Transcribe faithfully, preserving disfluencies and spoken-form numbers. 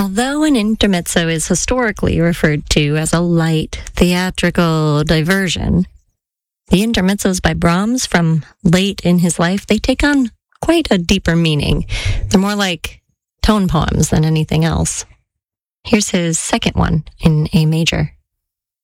Although an intermezzo is historically referred to as a light theatrical diversion, the intermezzos by Brahms from late in his life, they take on quite a deeper meaning. They're more like tone poems than anything else. Here's his second one in A major.